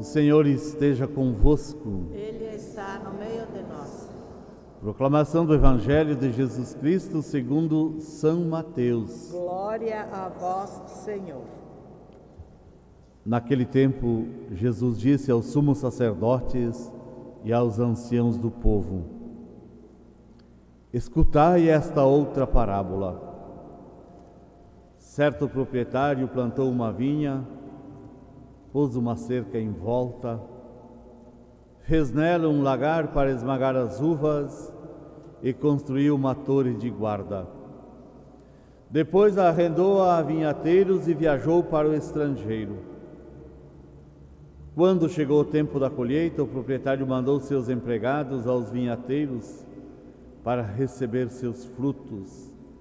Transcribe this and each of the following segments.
Senhor esteja convosco. Ele está no meio de nós. Proclamação do Evangelho de Jesus Cristo segundo São Mateus. Glória a vós, Senhor. Naquele tempo, Jesus disse aos sumos sacerdotes e aos anciãos do povo: escutai esta outra parábola. Certo proprietário plantou uma vinha, pôs uma cerca em volta, fez nela um lagar para esmagar as uvas e construiu uma torre de guarda. Depois arrendou-a a vinhateiros e viajou para o estrangeiro. Quando chegou o tempo da colheita, o proprietário mandou seus empregados aos vinhateiros para receber seus frutos.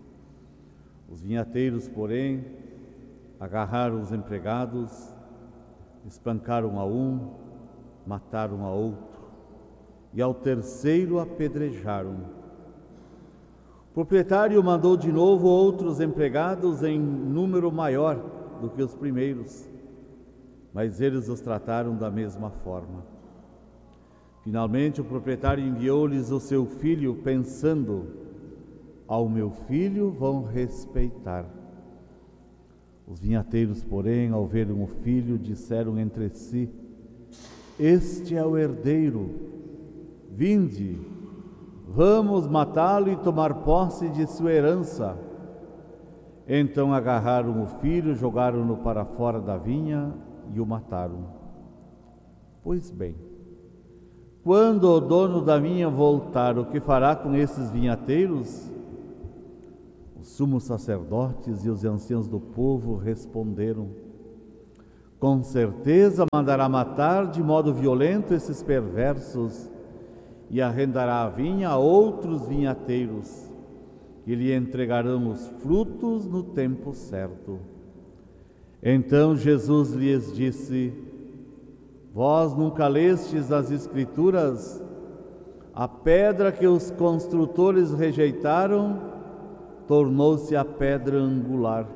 Os vinhateiros, porém, agarraram os empregados, espancaram a um, mataram a outro, e ao terceiro apedrejaram. O proprietário mandou de novo outros empregados em número maior do que os primeiros, mas eles os trataram da mesma forma. Finalmente o proprietário enviou-lhes o seu filho, pensando: ao meu filho vão respeitar. Os vinhateiros, porém, ao verem o filho, disseram entre si: este é o herdeiro, vinde, vamos matá-lo e tomar posse de sua herança. Então agarraram o filho, jogaram-no para fora da vinha e o mataram. Pois bem, quando o dono da vinha voltar, o que fará com esses vinhateiros? Os sumos sacerdotes e os anciãos do povo responderam: com certeza mandará matar de modo violento esses perversos e arrendará a vinha a outros vinhateiros, que lhe entregarão os frutos no tempo certo. Então Jesus lhes disse: vós nunca lestes nas Escrituras? A pedra que os construtores rejeitaram tornou-se a pedra angular.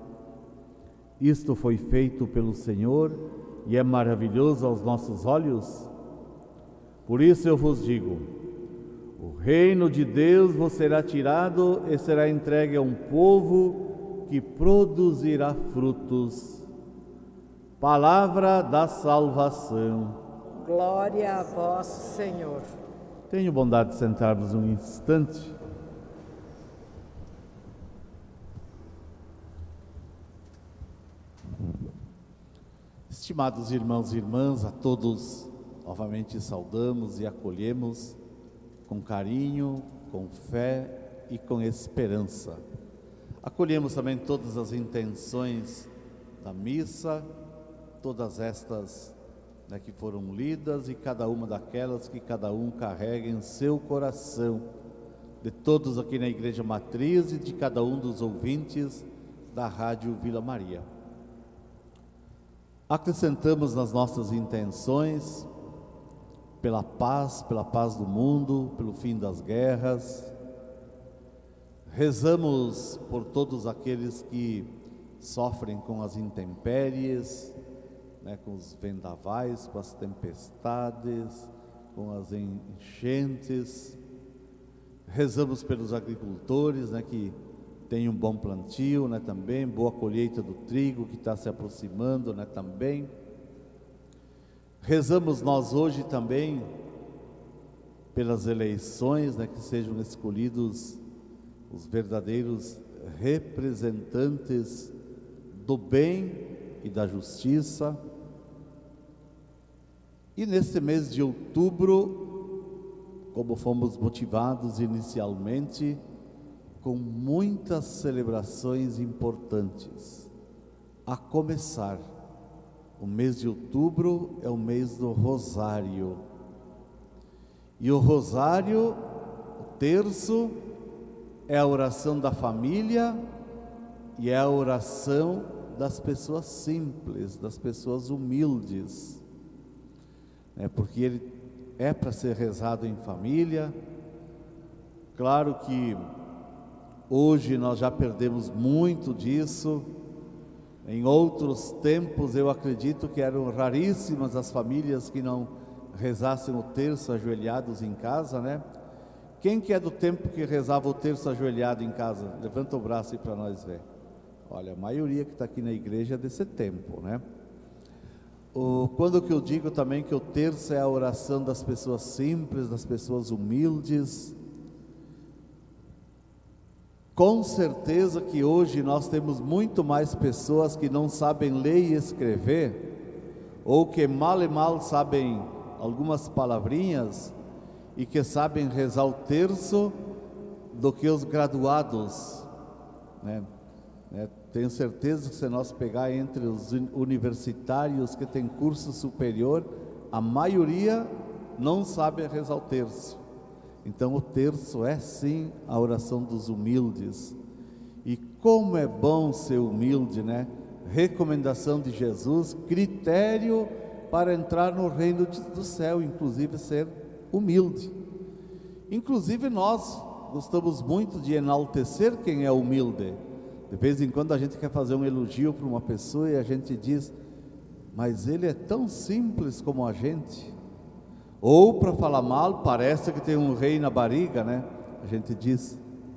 Isto foi feito pelo Senhor e é maravilhoso aos nossos olhos. Por isso eu vos digo: o reino de Deus vos será tirado e será entregue a um povo que produzirá frutos. Palavra da salvação. Glória a vós, Senhor. Tenho bondade de sentar-vos um instante. Estimados irmãos e irmãs, a todos novamente saudamos e acolhemos com carinho, com fé e com esperança. Acolhemos também todas as intenções da missa, todas estas que foram lidas e cada uma daquelas que cada um carrega em seu coração, de todos aqui na Igreja Matriz e de cada um dos ouvintes da Rádio Vila Maria. Acrescentamos nas nossas intenções pela paz do mundo, pelo fim das guerras. Rezamos por todos aqueles que sofrem com as intempéries, com os vendavais, com as tempestades, com as enchentes. Rezamos pelos agricultores, que tem um bom plantio, também, boa colheita do trigo que está se aproximando, também. Rezamos nós hoje também pelas eleições, que sejam escolhidos os verdadeiros representantes do bem e da justiça. E neste mês de outubro, como fomos motivados inicialmente, com muitas celebrações importantes. A começar, o mês de outubro é o mês do Rosário. E o Rosário, o terço, é a oração da família e é a oração das pessoas simples, das pessoas humildes. Porque ele é para ser rezado em família. Claro que hoje nós já perdemos muito disso, Em outros tempos, eu acredito que eram raríssimas as famílias que não rezassem o terço ajoelhados em casa, né? Quem que é do tempo que rezava o terço ajoelhado em casa? Levanta o braço aí para nós ver. Olha, a maioria que está aqui na igreja é desse tempo, né? Quando que eu digo também que o terço é a oração das pessoas simples, das pessoas humildes, com certeza que hoje nós temos muito mais pessoas que não sabem ler e escrever, ou que mal e mal sabem algumas palavrinhas, e que sabem rezar o terço, do que os graduados, né? Tenho certeza que se nós pegar entre os universitários que têm curso superior, a maioria não sabe rezar o terço. Então o terço é sim a oração dos humildes. E como é bom ser humilde, né? Recomendação de Jesus, critério para entrar no reino do céu, inclusive ser humilde. Inclusive nós gostamos muito de enaltecer quem é humilde. De vez em quando a gente quer fazer um elogio para uma pessoa e a gente diz, mas ele é tão simples como a gente. Ou para falar mal, parece que tem um rei na barriga, né? A gente diz.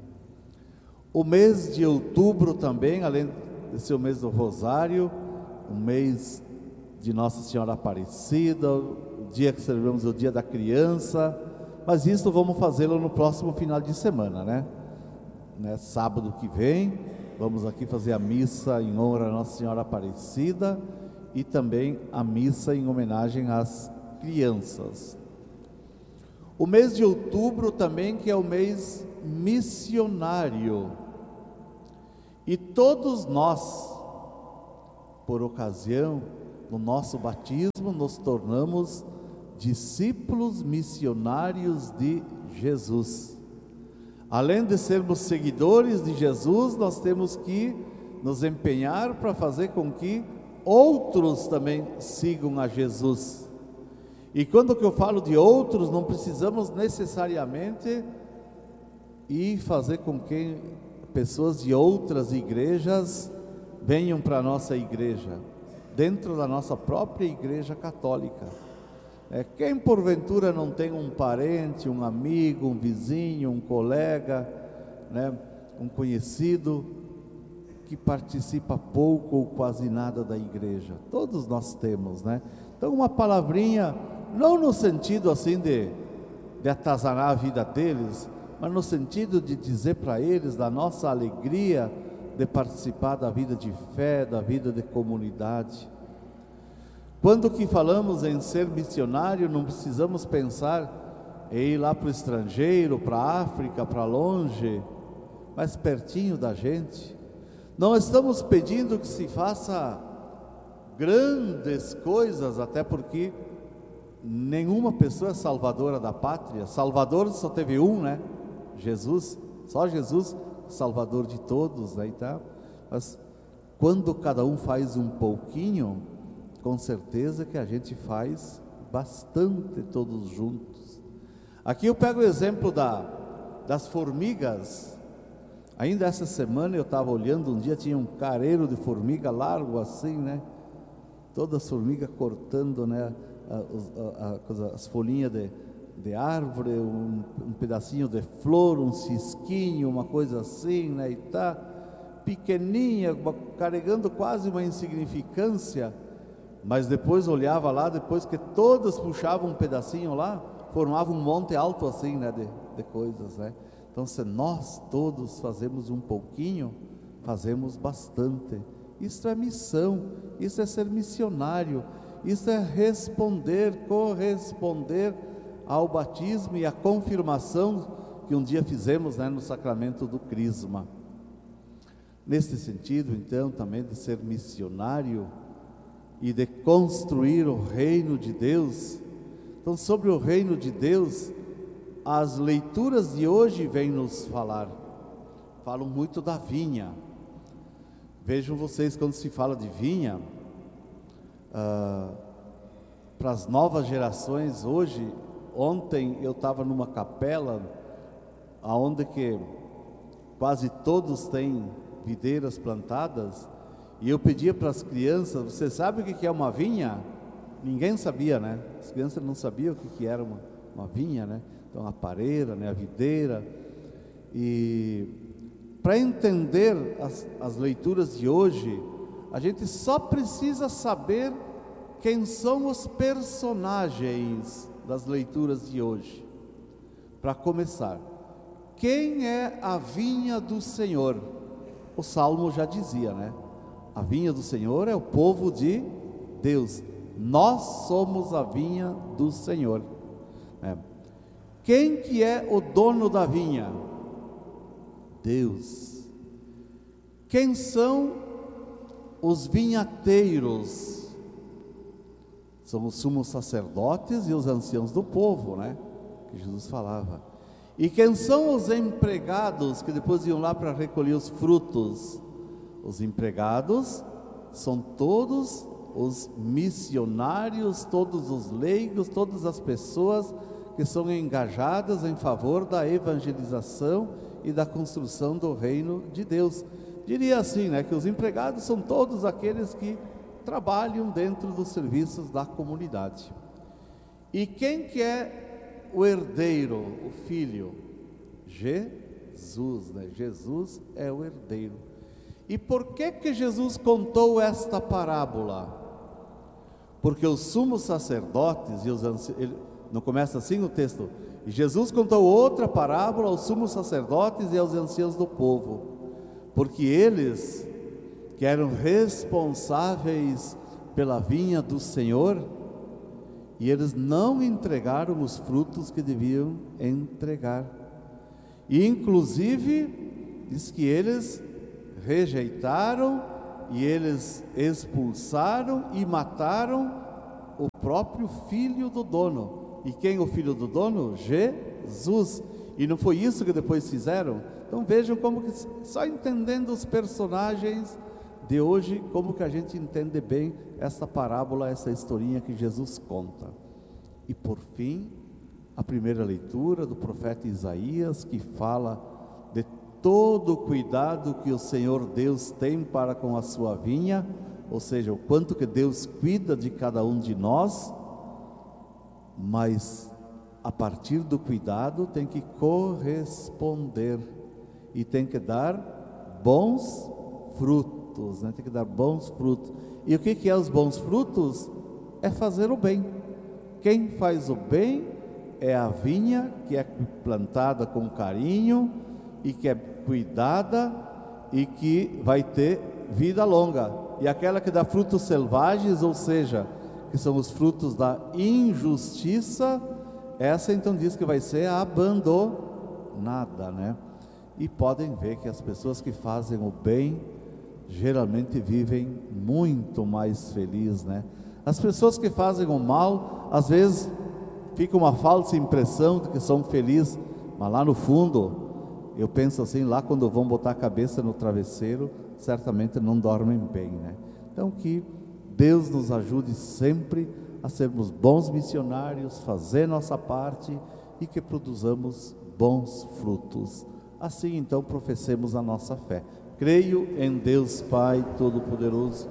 O mês de outubro também, além de ser o mês do Rosário, o mês de Nossa Senhora Aparecida, o dia que celebramos o Dia da Criança, mas isso vamos fazê-lo no próximo final de semana, né? Sábado que vem, vamos aqui fazer a missa em honra a Nossa Senhora Aparecida e também a missa em homenagem às crianças. O mês de outubro também, que é o mês missionário, e todos nós, por ocasião do nosso batismo, nos tornamos discípulos missionários de Jesus. Além de sermos seguidores de Jesus, nós temos que nos empenhar para fazer com que outros também sigam a Jesus. E quando que eu falo de outros, não precisamos necessariamente ir fazer com que pessoas de outras igrejas venham para a nossa igreja, dentro da nossa própria igreja católica. Quem porventura não tem um parente, um amigo, um vizinho, um colega, né, um conhecido que participa pouco ou quase nada da igreja? Todos nós temos, né? Então uma palavrinha, não no sentido assim de atazanar a vida deles, mas no sentido de dizer para eles da nossa alegria de participar da vida de fé, da vida de comunidade. Quando que falamos em ser missionário, não precisamos pensar em ir lá para o estrangeiro, para a África, para longe, mas pertinho da gente. Não estamos pedindo que se faça grandes coisas, até porque nenhuma pessoa é salvadora da pátria. Salvador só teve um, né? Jesus, só Jesus, salvador de todos, né? Então, mas quando cada um faz um pouquinho, com certeza que a gente faz bastante todos juntos. Aqui eu pego o exemplo das formigas. Ainda essa semana eu estava olhando, um dia tinha um careiro de formiga largo assim, né? Todas as formigas cortando, né? As folhinhas de árvore, um pedacinho de flor, um cisquinho, uma coisa assim, né? E tá pequeninha, carregando quase uma insignificância. Mas depois olhava lá, depois que todas puxavam um pedacinho lá, formava um monte alto assim, né, de coisas, né? Então se nós todos fazemos um pouquinho, fazemos bastante. Isso é missão, isso é ser missionário, isso é corresponder ao batismo e à confirmação que um dia fizemos, né, no sacramento do crisma. Nesse sentido, então, também de ser missionário e de construir o reino de Deus. Então, sobre o reino de Deus, as leituras de hoje vêm nos falam muito da vinha. Vejam vocês, quando se fala de vinha, para as novas gerações hoje, ontem eu estava numa capela, onde que quase todos têm videiras plantadas, E eu pedia para as crianças: você sabe o que é uma vinha? Ninguém sabia, né? As crianças não sabiam o que era uma vinha, né? Então a pareira, né? A videira. E para entender as leituras de hoje, a gente só precisa saber quem são os personagens das leituras de hoje. Para começar, quem é a vinha do Senhor? O Salmo já dizia, né? A vinha do Senhor é o povo de Deus. Nós somos a vinha do Senhor. Quem que é o dono da vinha? Deus. Quem são os vinhateiros? São os sumos sacerdotes e os anciãos do povo, né? Que Jesus falava. E quem são os empregados que depois iam lá para recolher os frutos? Os empregados são todos os missionários, todos os leigos, todas as pessoas que são engajadas em favor da evangelização e da construção do reino de Deus. Diria assim, né, que os empregados são todos aqueles que trabalham dentro dos serviços da comunidade. E quem que é o herdeiro, o filho? Jesus, né? Jesus é o herdeiro. E por que Jesus contou esta parábola? Porque os sumos sacerdotes e os anciãos, não começa assim o texto? E Jesus contou outra parábola aos sumos sacerdotes e aos anciãos do povo, porque eles, que eram responsáveis pela vinha do Senhor, e eles não entregaram os frutos que deviam entregar. E inclusive diz que eles rejeitaram e eles expulsaram e mataram o próprio filho do dono. E quem é o filho do dono? Jesus. E não foi isso que depois fizeram? Então vejam como que, só entendendo os personagens de hoje, como que a gente entende bem essa parábola, essa historinha que Jesus conta. E por fim, a primeira leitura do profeta Isaías, que fala de todo o cuidado que o Senhor Deus tem para com a sua vinha, ou seja, o quanto que Deus cuida de cada um de nós, mas a partir do cuidado tem que corresponder e tem que dar bons frutos, né? Tem que dar bons frutos. E o que é os bons frutos? É fazer o bem. Quem faz o bem é a vinha que é plantada com carinho e que é cuidada e que vai ter vida longa. E aquela que dá frutos selvagens, ou seja, que são os frutos da injustiça, essa então diz que vai ser abandonada, né? E podem ver que as pessoas que fazem o bem geralmente vivem muito mais felizes, né? As pessoas que fazem o mal, às vezes fica uma falsa impressão de que são felizes, mas lá no fundo, eu penso assim, lá quando vão botar a cabeça no travesseiro, certamente não dormem bem, né? Então que Deus nos ajude sempre a sermos bons missionários, fazer nossa parte e que produzamos bons frutos. Assim então professemos a nossa fé. Creio em Deus Pai Todo-Poderoso,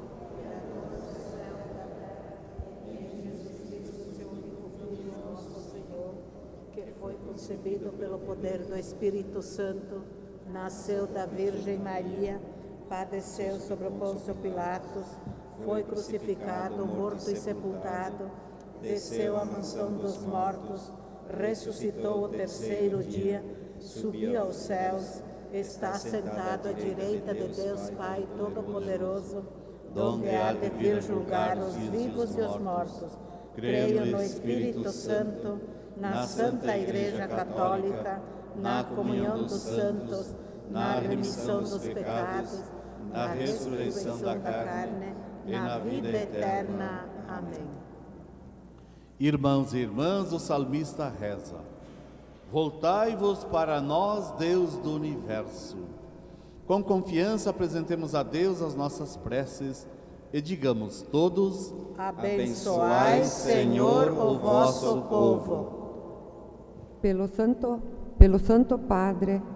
que foi concebido pelo poder do Espírito Santo, nasceu da Virgem Maria, padeceu sobre o Pôncio Pilatos, foi crucificado, morto e sepultado, desceu à mansão dos mortos, ressuscitou o terceiro dia, subiu aos céus, está sentado à direita de Deus Pai Todo-Poderoso, donde há de vir julgar os vivos e os mortos. Creio no Espírito Santo, na Santa Igreja Católica, na comunhão dos santos, na remissão dos pecados, na ressurreição da carne, na vida eterna. Amém. Irmãos e irmãs, o salmista reza: voltai-vos para nós, Deus do universo. Com confiança apresentemos a Deus as nossas preces e digamos todos: abençoai, Senhor, o vosso povo. Pelo Santo Padre,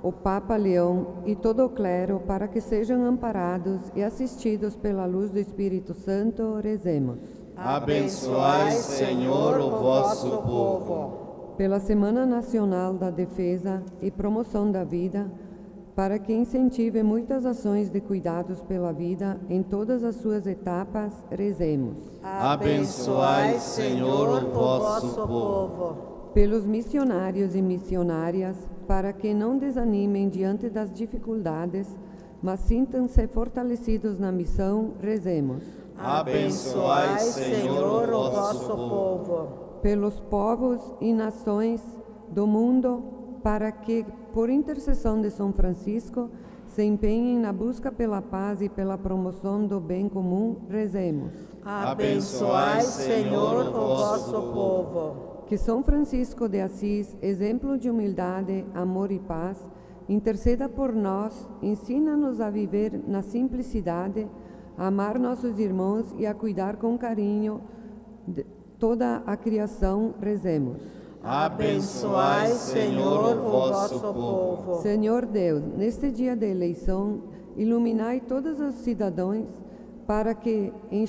o Papa Leão e todo o clero, para que sejam amparados e assistidos pela luz do Espírito Santo, rezemos. Abençoai, Senhor, o vosso povo. Pela Semana Nacional da Defesa e Promoção da Vida, para que incentive muitas ações de cuidados pela vida em todas as suas etapas, rezemos. Abençoai, Senhor, o vosso povo. Pelos missionários e missionárias, para que não desanimem diante das dificuldades, mas sintam-se fortalecidos na missão, rezemos. Abençoai, Senhor, o vosso povo. Pelos povos e nações do mundo, para que, por intercessão de São Francisco, se empenhem na busca pela paz e pela promoção do bem comum, rezemos. Abençoai, Senhor, o vosso povo. Que São Francisco de Assis, exemplo de humildade, amor e paz, interceda por nós, ensina-nos a viver na simplicidade, a amar nossos irmãos e a cuidar com carinho de toda a criação, rezemos. Abençoai, Senhor, o vosso povo. Senhor Deus, neste dia de eleição, iluminai todos os cidadãos para que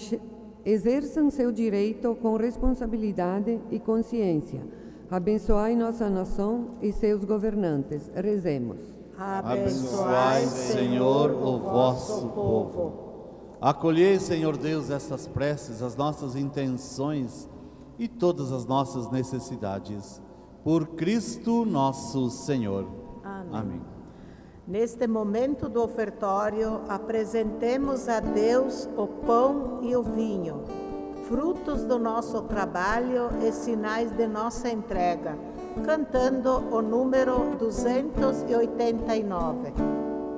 exerçam seu direito com responsabilidade e consciência. Abençoai nossa nação e seus governantes. Rezemos. Abençoai, Senhor, o vosso povo. Acolhei, Senhor Deus, estas preces, as nossas intenções e todas as nossas necessidades. Por Cristo nosso Senhor. Amém. Neste momento do ofertório, apresentemos a Deus o pão e o vinho, frutos do nosso trabalho e sinais de nossa entrega, cantando o número 289.